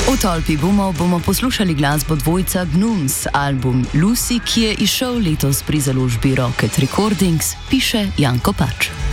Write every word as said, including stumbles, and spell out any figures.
V Tolpi bomo, bomo poslušali glasbo dvojca Gnums, album Lucy, ki je izšel letos pri založbi Rocket Recordings, piše Janko Pač.